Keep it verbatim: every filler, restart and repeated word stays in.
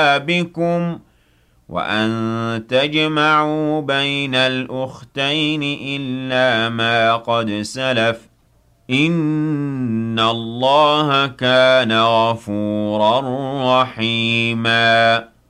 بكم وأن تجمعوا بين الأختين إلا ما قد سلف إن الله كان غفورا رحيما